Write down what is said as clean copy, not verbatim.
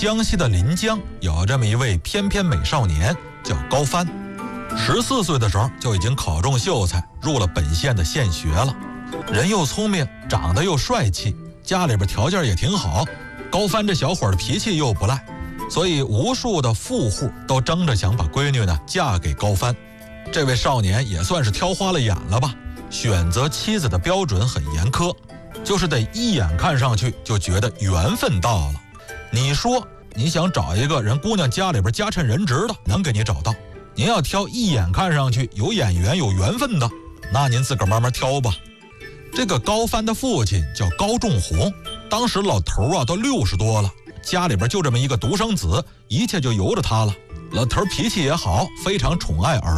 江西的临江有这么一位翩翩美少年，叫高帆。14岁的时候就已经考中秀才，入了本县的县学了。人又聪明，长得又帅气，家里边条件也挺好。高帆这小伙的脾气又不赖，所以无数的富户都争着想把闺女呢嫁给高帆。这位少年也算是挑花了眼了吧，选择妻子的标准很严苛，就是得一眼看上去就觉得缘分到了。你说你想找一个人姑娘家里边家趁人直的，能给你找到。您要挑一眼看上去有眼缘有缘分的，那您自个儿慢慢挑吧。这个高帆的父亲叫高仲宏，当时老头啊都60多了，家里边就这么一个独生子，一切就由着他了。老头脾气也好，非常宠爱儿